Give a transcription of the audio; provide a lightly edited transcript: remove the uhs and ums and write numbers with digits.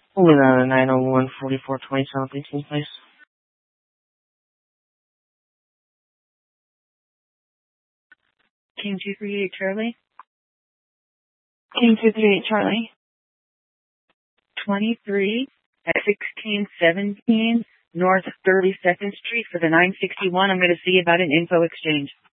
Only the 901 4420 South 18th place. King 238 Charlie. King 238 Charlie. 23 at 1617 North 32nd Street for the 961. I'm going to see you about an info exchange.